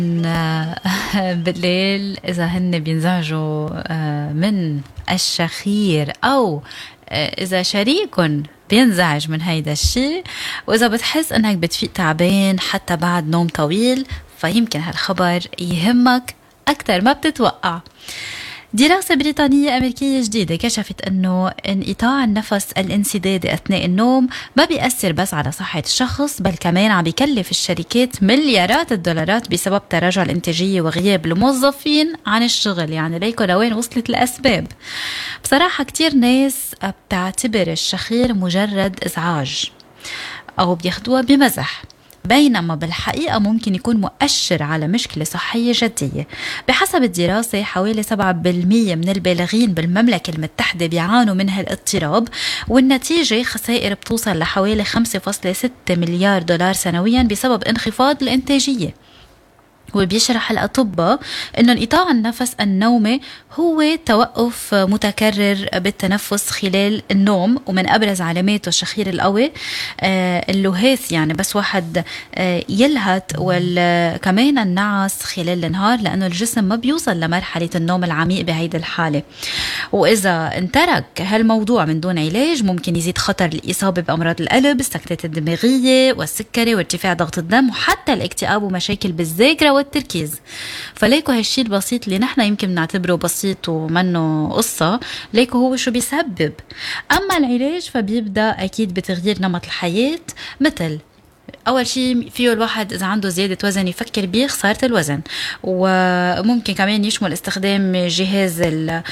بالليل إذا هن بينزعجوا من الشخير أو إذا شريكن بينزعج من هيدا الشيء، وإذا بتحس أنك بتفيق تعبان حتى بعد نوم طويل، فيمكن هالخبر يهمك أكتر ما بتتوقع. دراسة بريطانية أمريكية جديدة كشفت أنه انقطاع النفس الانسدادي أثناء النوم ما بيأثر بس على صحة الشخص، بل كمان عم بيكلف الشركات مليارات الدولارات بسبب تراجع الانتاجية وغياب الموظفين عن الشغل. يعني ليكو لوين وصلت الأسباب. بصراحة كتير ناس بتعتبر الشخير مجرد إزعاج أو بياخدوها بمزح، بينما بالحقيقة ممكن يكون مؤشر على مشكلة صحية جدية. بحسب الدراسة حوالي 7% من البالغين بالمملكة المتحدة بيعانوا من هالاضطراب، والنتيجة خسائر بتوصل لحوالي 5.6 مليار دولار سنويا بسبب انخفاض الإنتاجية. وبيشرح الأطباء أن انقطاع النفس النومي هو توقف متكرر بالتنفس خلال النوم، ومن أبرز علاماته الشخير القوي، اللهاث، يعني بس واحد يلهث، وكمان النعس خلال النهار لأنه الجسم ما بيوصل لمرحلة النوم العميق بهيدي الحالة. وإذا انترك هالموضوع من دون علاج ممكن يزيد خطر الإصابة بأمراض القلب، السكتات الدماغية والسكري وارتفاع ضغط الدم وحتى الاكتئاب ومشاكل بالذاكرة والتركيز. فليكو هالشي البسيط اللي نحن يمكن نعتبره بسيط ومنه قصة، ليكو هو شو بيسبب. أما العلاج فبيبدأ أكيد بتغيير نمط الحياة، مثل أول شيء فيه الواحد إذا عنده زيادة وزن يفكر بيه خسارة الوزن، وممكن كمان يشمل استخدام جهاز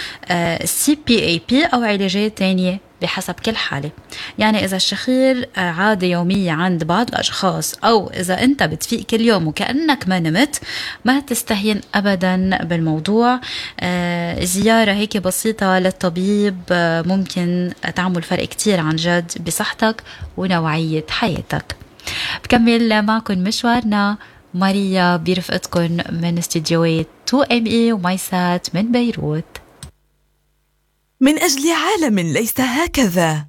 CPAP أو علاجات تانية بحسب كل حالة. يعني إذا الشخير عادة يومية عند بعض الأشخاص، أو إذا أنت بتفيق كل يوم وكأنك ما نمت، ما تستهين أبدا بالموضوع. زيارة هيك بسيطة للطبيب ممكن تعمل فرق كتير عن جد بصحتك ونوعية حياتك. بكمل معكم مشوارنا ماريا برفقتكم من استديوهات 2ME ومايسات من بيروت. من أجل عالم ليس هكذا،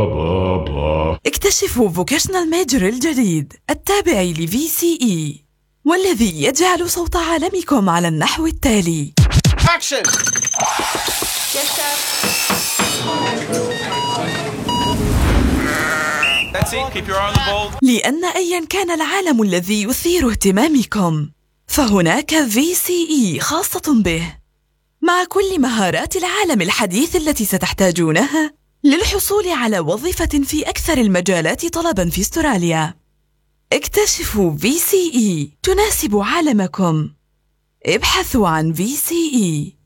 اكتشفوا فوكيشنال ميجر الجديد التابع لVCE، والذي يجعل صوت عالمكم على النحو التالي. Action! That's it. Keep your eye on the ball. لأن أيا كان العالم الذي يثير اهتمامكم فهناك VCE خاصة به، مع كل مهارات العالم الحديث التي ستحتاجونها للحصول على وظيفة في أكثر المجالات طلبا في استراليا. اكتشفوا VCE تناسب عالمكم. ابحثوا عن VCE.